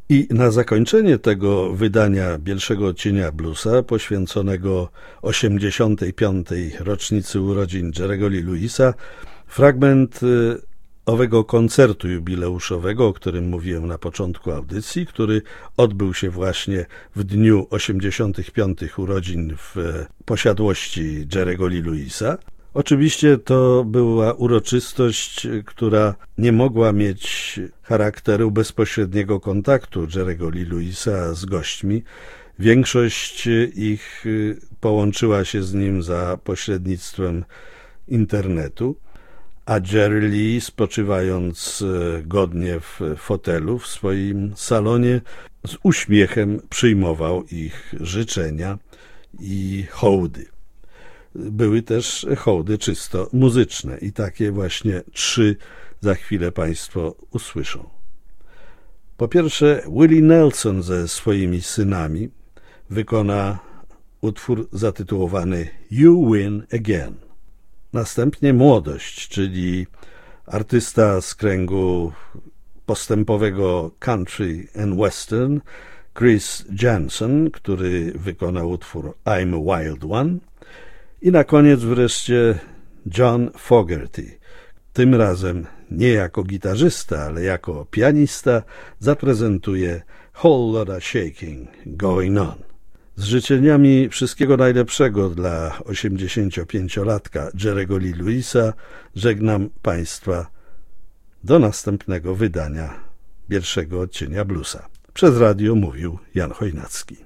I na zakończenie tego wydania Bielszego Odcienia Bluesa, poświęconego 85. rocznicy urodzin Jerry'ego Lee Lewisa, fragment owego koncertu jubileuszowego, o którym mówiłem na początku audycji, który odbył się właśnie w dniu 85. urodzin w posiadłości Jerry'ego Lee Lewisa. Oczywiście to była uroczystość, która nie mogła mieć charakteru bezpośredniego kontaktu Jerry'ego Lee Lewisa z gośćmi. Większość ich połączyła się z nim za pośrednictwem internetu, a Jerry Lee, spoczywając godnie w fotelu w swoim salonie, z uśmiechem przyjmował ich życzenia i hołdy. Były też hołdy czysto muzyczne i takie właśnie 3 za chwilę Państwo usłyszą. Po pierwsze, Willie Nelson ze swoimi synami wykona utwór zatytułowany You Win Again. Następnie Młodość, czyli artysta z kręgu postępowego country and western Chris Janson, który wykonał utwór I'm a Wild One. I na koniec wreszcie John Fogerty. Tym razem nie jako gitarzysta, ale jako pianista zaprezentuje Whole Lotta Shaking Going On. Z życzeniami wszystkiego najlepszego dla 85-latka Jerry'ego Lee Lewisa żegnam Państwa do następnego wydania Bielszego Odcienia Bluesa. Przez radio mówił Jan Chojnacki.